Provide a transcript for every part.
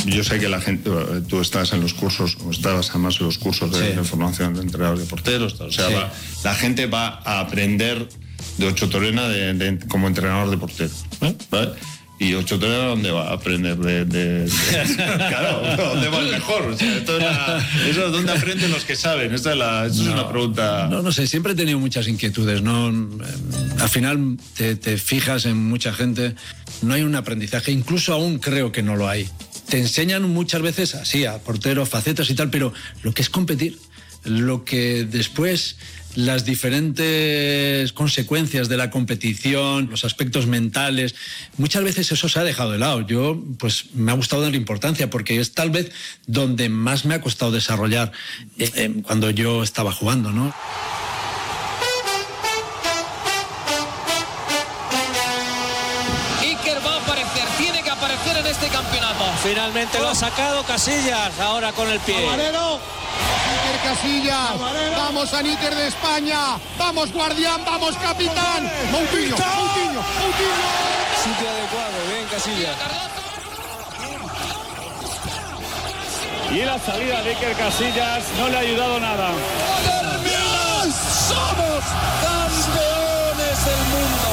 yo sé que la gente, tú estás en los cursos, o estabas además en los cursos de formación de entrenadores de porteros, o sea, la gente va a aprender de Ocho Torena como entrenador de porteros, ¿vale? Y Ocho Torena, ¿dónde va a aprender claro, ¿dónde va el mejor? O sea, eso es donde aprenden los que saben. Es una pregunta. No sé, siempre he tenido muchas inquietudes, ¿no? Al final te fijas en mucha gente, no hay un aprendizaje, incluso aún creo que no lo hay. Te enseñan muchas veces así a porteros, facetas y tal, pero lo que es competir, lo que después las diferentes consecuencias de la competición, los aspectos mentales, muchas veces eso se ha dejado de lado. Yo, pues, me ha gustado darle importancia porque es tal vez donde más me ha costado desarrollar cuando yo estaba jugando, ¿no? Iker va a aparecer, tiene que aparecer en este campeonato. Finalmente lo ha sacado Casillas, ahora con el pie. Camarero. Iker Casillas, vamos a Níker de España, vamos guardián, vamos capitán, Moutinho. Sitio adecuado, bien Casillas. Y la salida de Iker Casillas no le ha ayudado nada. ¡Somos campeones del mundo!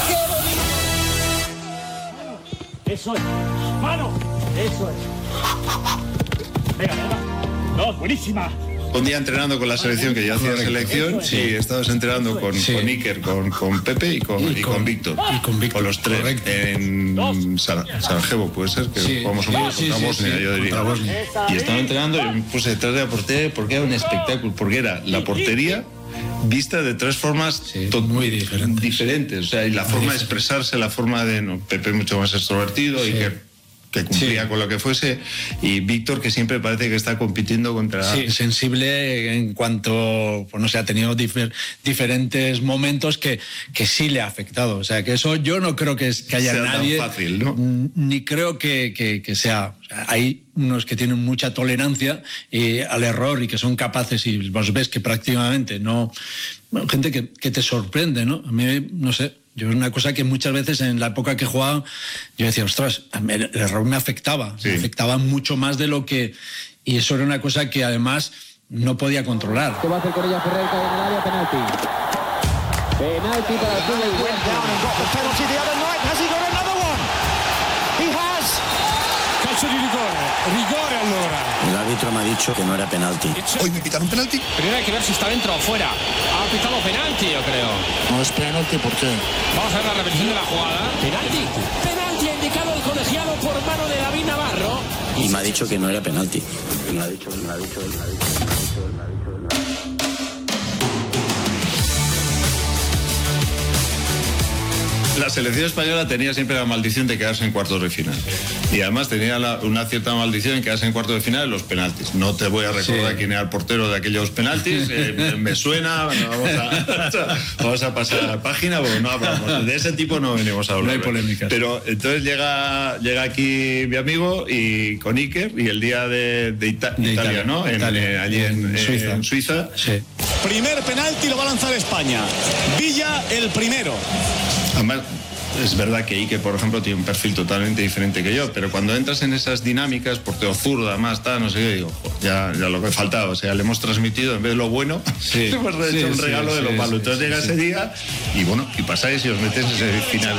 ¡Qué bonito! Eso es, mano, eso es. Venga. Dos, buenísima. Un día entrenando con la selección, que yo hacía selección, estabas entrenando con Iker, con Pepe y con Víctor. Con los tres. Correcto. En Sarajevo, puede ser, que jugamos un poco contra Bosnia, yo diría. Y estaba entrenando y me puse detrás de la portería porque era un espectáculo, porque era la portería vista de tres formas muy diferentes. O sea, y la forma de expresarse, la forma de... Pepe mucho más extrovertido, Iker que cumplía con lo que fuese, y Víctor, que siempre parece que está compitiendo contra... Sí, sensible en cuanto, pues no sé, ha tenido diferentes momentos que sí le ha afectado. O sea, que eso yo no creo que haya sea nadie... tan fácil, ¿no? Ni creo que sea... O sea, hay unos que tienen mucha tolerancia al error y que son capaces, y vos ves que prácticamente no... Bueno, gente que te sorprende, ¿no? A mí, no sé... Yo es una cosa que muchas veces en la época que jugaba, yo decía, ostras, el error me afectaba mucho más de lo que... Y eso era una cosa que además no podía controlar. ¿Qué va a hacer con ella Ferrer? Cae en el área, penalti. Penalti para el club del Calcio di rigore allora. El árbitro me ha dicho que no era penalti. ¿Hoy me pitaron penalti? Primero hay que ver si está dentro o fuera. Ha pitado penalti, yo creo. No es penalti, ¿por qué? Vamos a ver la repetición de la jugada. Penalti. Penalti ha indicado el colegiado por mano de David Navarro. Y me ha dicho que no era penalti. La selección española tenía siempre la maldición de quedarse en cuartos de final. Y además tenía una cierta maldición en quedarse en cuartos de final en los penaltis. No te voy a recordar quién era el portero de aquellos penaltis. Me suena. Vamos a pasar página porque no hablamos. De ese tipo no venimos a hablar. No hay polémicas. Pero entonces llega aquí mi amigo y con Iker, y el día de Italia, ¿no? Allí en Suiza. Sí. Primer penalti lo va a lanzar España. Villa el primero. Además, es verdad que Iker, por ejemplo, tiene un perfil totalmente diferente que yo, pero cuando entras en esas dinámicas, portero zurdo, además, no sé qué, digo, ya lo que faltaba, o sea, le hemos transmitido, en vez de lo bueno, le hemos hecho un regalo de lo malo. Entonces llega ese día y bueno, y pasáis y os metéis en ese final.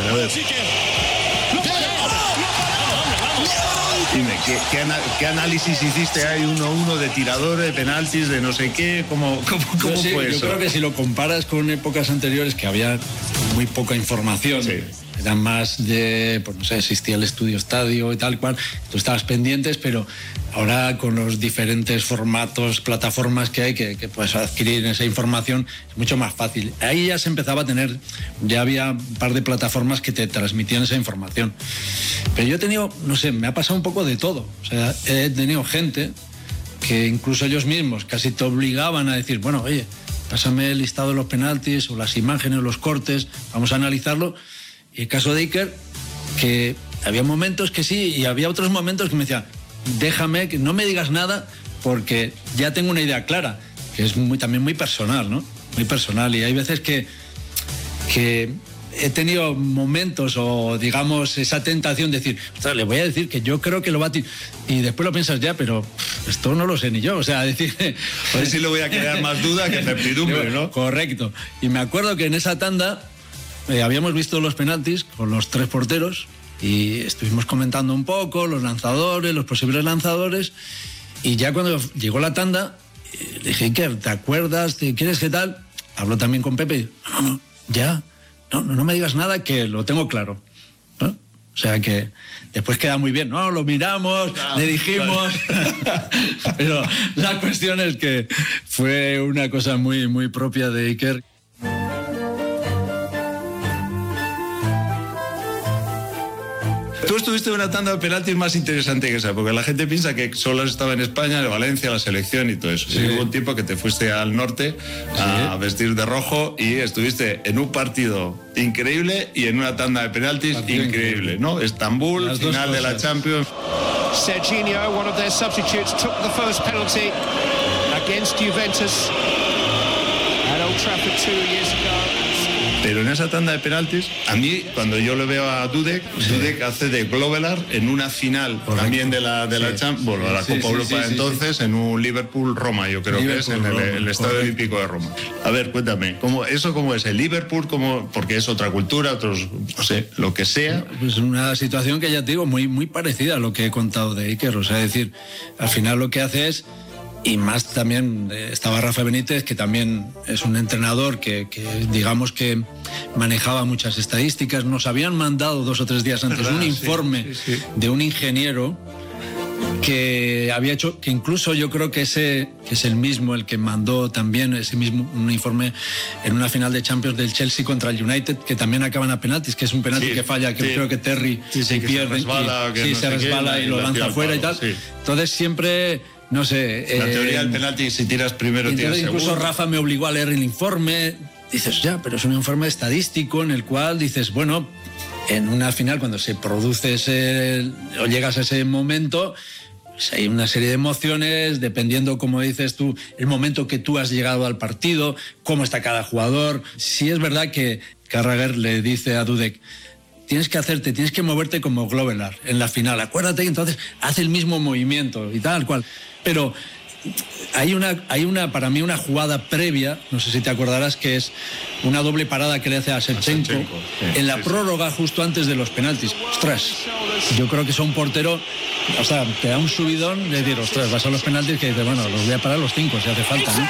Dime, ¿qué análisis hiciste? ¿Hay 1-1 de tiradores, de penaltis, de no sé qué? ¿Cómo fue eso? Yo creo que si lo comparas con épocas anteriores, que había muy poca información, eran más de, pues no sé, existía el estudio estadio y tal cual, tú estabas pendientes, pero ahora con los diferentes formatos, plataformas que hay, que puedes adquirir esa información, es mucho más fácil. Ahí ya se empezaba a tener, ya había un par de plataformas que te transmitían esa información. Pero yo he tenido, no sé, me ha pasado un poco de todo. O sea, he tenido gente que incluso ellos mismos casi te obligaban a decir, bueno, oye, pásame el listado de los penaltis o las imágenes, los cortes, vamos a analizarlo. Y el caso de Iker, que había momentos que sí y había otros momentos que me decían, déjame, que no me digas nada porque ya tengo una idea clara, que es también muy personal, ¿no? Muy personal, y hay veces que he tenido momentos o, digamos, esa tentación de decir, le voy a decir que yo creo que lo va a tirar. Y después lo piensas ya, pero esto no lo sé ni yo. O sea, decir... A ver si le voy a crear más duda que certidumbre, ¿no? Correcto. Y me acuerdo que en esa tanda habíamos visto los penaltis con los 3 porteros y estuvimos comentando un poco los lanzadores, los posibles lanzadores, y ya cuando llegó la tanda, le dije, Iker, ¿te acuerdas? ¿Quieres qué tal? Habló también con Pepe. No, ya. No me digas nada, que lo tengo claro, ¿no? O sea que después queda muy bien, ¿no? Lo miramos, le dijimos. Pero la cuestión es que fue una cosa muy, muy propia de Iker. Tú estuviste en una tanda de penaltis más interesante que esa, porque la gente piensa que solo estaba en España, en Valencia, la selección y todo eso. Sí. Y hubo un tiempo que te fuiste al norte a vestir de rojo y estuviste en un partido increíble y en una tanda de penaltis increíble, ¿no? Estambul, final de la Champions. Serginho, one of their substitutes, took the first penalty against Juventus at Old Trafford 2 years ago. Pero en esa tanda de penaltis, a mí, cuando yo le veo a Dudek, Dudek hace de Glovelar en una final también de la Champions, bueno, la Copa Europa entonces, en un Liverpool-Roma, yo creo que es, en el Estadio Olímpico de Roma. A ver, cuéntame, ¿cómo es el Liverpool? Porque es otra cultura, otros, no sé, lo que sea. Pues una situación que ya te digo, muy, muy parecida a lo que he contado de Iker. O sea, es decir, al final lo que hace es... Y más también estaba Rafa Benítez, que también es un entrenador que digamos que manejaba muchas estadísticas. Nos habían mandado 2 o 3 días antes un informe de un ingeniero que había hecho, que incluso yo creo que ese es el mismo, el que mandó también ese mismo un informe en una final de Champions del Chelsea contra el United, que también acaban a penaltis, que es un penalti que falla, que creo que Terry se pierde, se resbala y lo lanza fuera y tal. Entonces siempre... No sé. La teoría del penalti, si tiras primero, tiras segundo. Incluso Rafa me obligó a leer el informe. Dices, ya, pero es un informe estadístico en el cual dices, bueno, en una final, cuando se produce o llegas a ese momento, pues hay una serie de emociones, dependiendo, como dices tú, el momento que tú has llegado al partido, cómo está cada jugador. Sí es verdad que Carragher le dice a Dudek, tienes que moverte como Glovelar en la final. Acuérdate que entonces hace el mismo movimiento y tal cual. Pero hay una para mí una jugada previa, no sé si te acordarás, que es una doble parada que le hace a Shevchenko en la prórroga justo antes de los penaltis. Ostras, yo creo que es un portero, o sea, te da un subidón de decir, ostras, vas a los penaltis que dices, bueno, los voy a parar los 5 si hace falta, ¿no?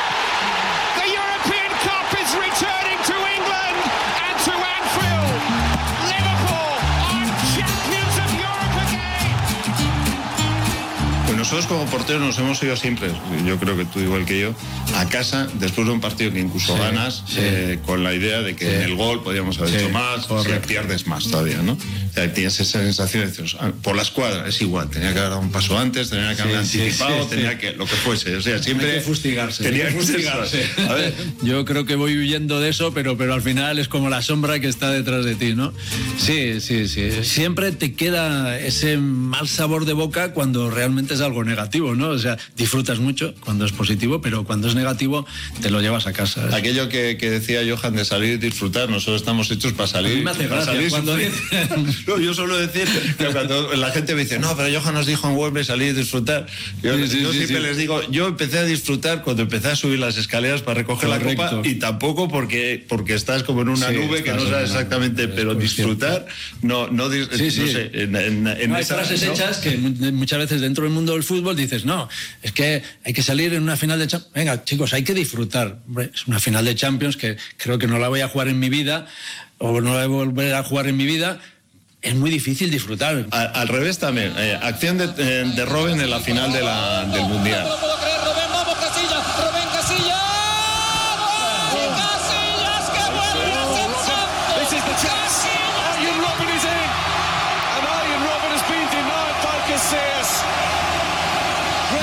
Nosotros como porteros nos hemos ido siempre, yo creo que tú igual que yo, a casa después de un partido que incluso ganas, con la idea de que en el gol podíamos haber hecho más, o sea, pierdes más todavía, ¿no? O sea, tienes esa sensación de decir, por la escuadra es igual, tenía que haber dado un paso antes, tenía que haber anticipado, tenía que, lo que fuese, o sea, siempre... Tenía que fustigarse. A ver. Yo creo que voy huyendo de eso, pero al final es como la sombra que está detrás de ti, ¿no? Sí. Siempre te queda ese mal sabor de boca cuando realmente es algo negativo, ¿no? O sea, disfrutas mucho cuando es positivo, pero cuando es negativo te lo llevas a casa. Aquello que decía Johan de salir y disfrutar, nosotros estamos hechos para salir. A mí me hace gracia cuando no, yo suelo decir que cuando la gente me dice, no, pero Johan nos dijo en Wembley salir y disfrutar. Yo siempre les digo, yo empecé a disfrutar cuando empecé a subir las escaleras para recoger la copa, y tampoco porque estás como en una nube que no sabes exactamente, pero disfrutar, no sé. Hay frases hechas que muchas veces dentro del mundo del fútbol dices, no, es que hay que salir en una final de Champions. Venga, chicos, hay que disfrutar. Hombre, es una final de Champions que creo que no la voy a jugar en mi vida, o no la voy a volver a jugar en mi vida. Es muy difícil disfrutar. Al revés también. Acción de Robben en la final del Mundial.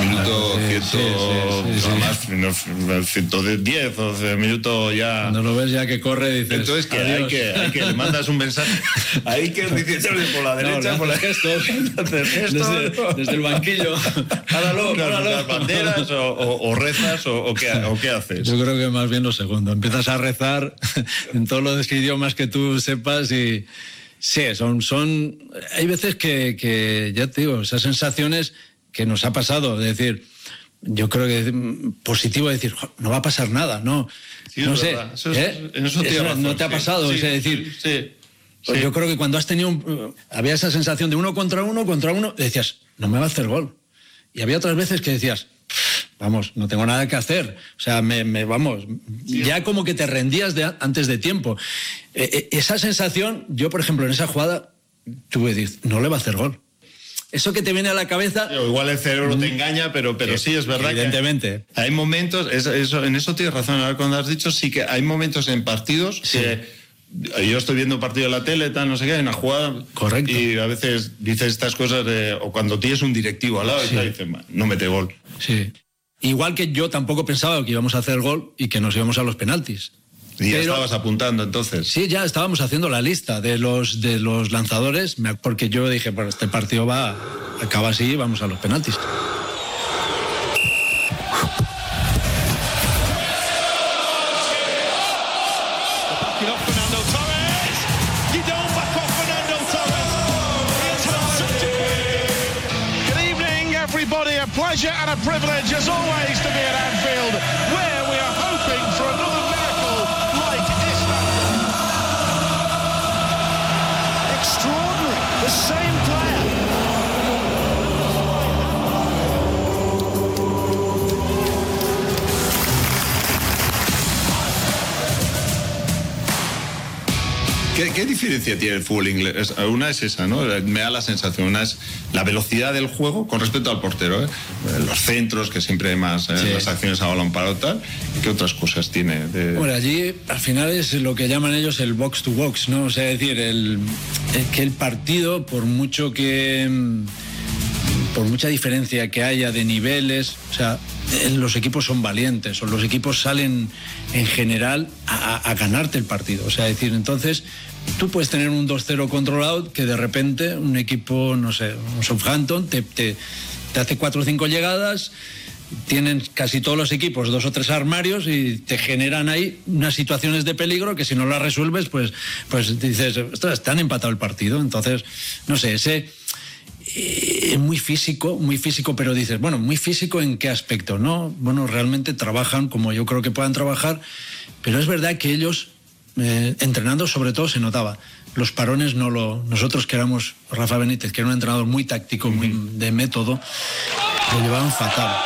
minuto 110 o minuto ya. Cuando lo ves ya que corre, dices. Entonces que hay que le mandas un mensaje. Hay que dices por la derecha, por la gestos. Desde el banquillo. Páralo. Las banderas o rezas o qué haces. Yo creo que más bien lo segundo. Empiezas a rezar en todos los idiomas que tú sepas y sí, hay veces que ya te digo, esas sensaciones que nos ha pasado, de decir, yo creo que positivo decir, no va a pasar nada, no, sí, no sé, no te ha pasado, sí, es decir, sí. Pues yo creo que cuando has tenido había esa sensación de uno contra uno, decías, no me va a hacer gol, y había otras veces que decías, vamos, no tengo nada que hacer, o sea, ya como que te rendías antes de tiempo. Esa sensación, yo por ejemplo en esa jugada tuve, no le va a hacer gol. Eso que te viene a la cabeza. Igual el cerebro te engaña, pero sí es verdad. Evidentemente. Que hay momentos, en eso tienes razón, ahora cuando has dicho, sí que hay momentos en partidos que yo estoy viendo un partido de la tele, tal, no sé qué, hay una jugada. Correcto. Y a veces dices estas cosas o cuando tienes un directivo al lado y te dicen, no mete gol. Sí. Igual que yo tampoco pensaba que íbamos a hacer gol y que nos íbamos a los penaltis. Y ya estabas apuntando entonces. Sí, ya estábamos haciendo la lista de los lanzadores, porque yo dije, bueno, este partido acaba así y vamos a los penaltis. A pleasure and a privilege as always to be at Anfield, where we are hoping for another miracle like Istanbul. Extraordinary, the same player. ¿Qué diferencia tiene el fútbol inglés? Una es esa, ¿no? Me da la sensación. Una es la velocidad del juego con respecto al portero, ¿eh? Los centros, que siempre hay más, las acciones a balón parado tal. ¿Qué otras cosas tiene? Bueno, allí al final es lo que llaman ellos el box to box, ¿no? O sea, es decir, que el partido, por mucha diferencia que haya de niveles, o sea, los equipos son valientes, o los equipos salen en general a ganarte el partido. O sea, es decir, entonces tú puedes tener un 2-0 controlado que de repente un equipo, no sé, un Southampton te hace 4 o 5 llegadas, tienen casi todos los equipos 2 o 3 armarios y te generan ahí unas situaciones de peligro que si no las resuelves, pues dices, ostras, te han empatado el partido. Entonces, no sé, es muy físico, pero dices, bueno, muy físico ¿en qué aspecto? No, bueno, realmente trabajan como yo creo que puedan trabajar, pero es verdad que ellos, entrenando sobre todo se notaba, los parones nosotros que éramos, Rafa Benítez, que era un entrenador muy táctico, muy de método, lo llevaban fatal.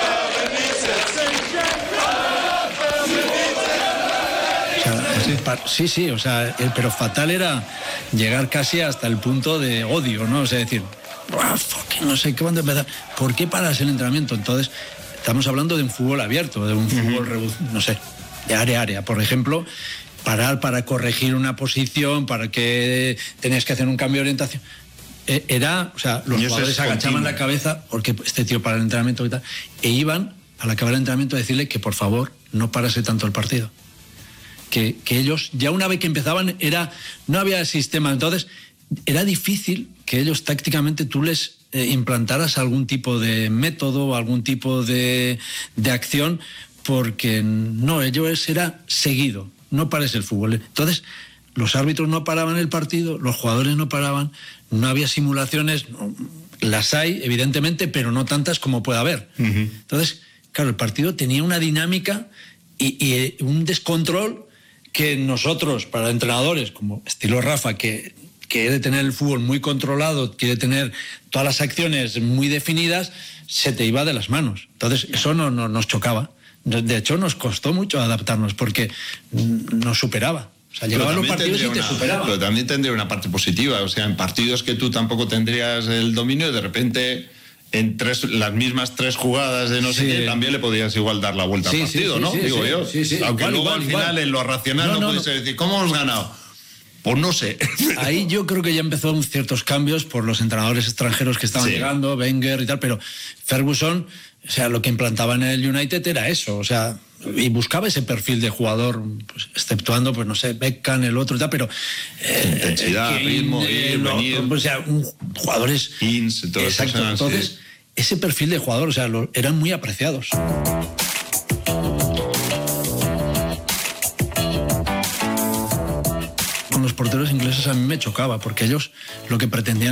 Sí, o sea, pero fatal era llegar casi hasta el punto de odio, ¿no? O sea, decir, no sé qué van a empezar. ¿Por qué paras el entrenamiento? Entonces, estamos hablando de un fútbol abierto, de un fútbol, no sé, de área a área. Por ejemplo, parar para corregir una posición, para que tenías que hacer un cambio de orientación. O sea, los jugadores agachaban la cabeza porque este tío para el entrenamiento y tal, e iban al acabar el entrenamiento a decirle que por favor no parase tanto el partido. Que ellos, ya una vez que empezaban, no había sistema, entonces era difícil que ellos tácticamente tú les implantaras algún tipo de método, algún tipo de acción, porque no, ellos era seguido, no pares el fútbol. Entonces, los árbitros no paraban el partido, los jugadores no paraban, no había simulaciones, las hay, evidentemente, pero no tantas como puede haber. Entonces, claro, el partido tenía una dinámica y un descontrol que nosotros, para entrenadores, como estilo Rafa, que quiere tener el fútbol muy controlado, quiere tener todas las acciones muy definidas, se te iba de las manos. Entonces, eso no nos chocaba. De hecho, nos costó mucho adaptarnos porque nos superaba. O sea, llegaban los partidos y te superaban. Pero también tendría una parte positiva. O sea, en partidos que tú tampoco tendrías el dominio, de repente en las mismas 3 jugadas de no sé qué, también le podías igual dar la vuelta al partido, ¿no? Digo yo. Aunque igual, luego al final en lo racional no puedes decir, ¿cómo hemos ganado? o no sé. Ahí yo creo que ya empezó ciertos cambios por los entrenadores extranjeros que estaban llegando, Wenger y tal, pero Ferguson, o sea, lo que implantaba en el United era eso, o sea, y buscaba ese perfil de jugador, pues, exceptuando, pues no sé, Beckham, el otro y tal, pero intensidad, ritmo, venir, o sea, jugadores exacto, entonces ese perfil de jugador, o sea, eran muy apreciados. Con los porteros ingleses a mí me chocaba, porque ellos lo que pretendían